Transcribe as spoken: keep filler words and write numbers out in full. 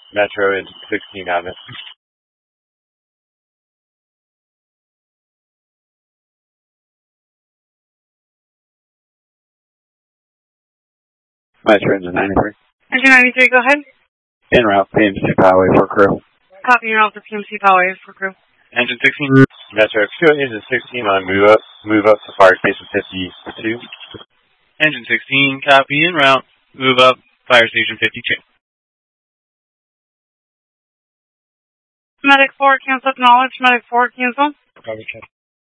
Metro Engine sixteen on it. Metro Engine ninety-three. Engine ninety-three, go ahead. En route, P M C Poway for crew. Copy, you're off the P M C Poway for crew. Engine sixteen. Metro two, Engine sixteen on move up. Move up to Fire Station fifty-two. Engine sixteen, copy, en route. Move up, Fire Station fifty-two. Medic four, cancel acknowledge. Medic four, cancel. Copy, check.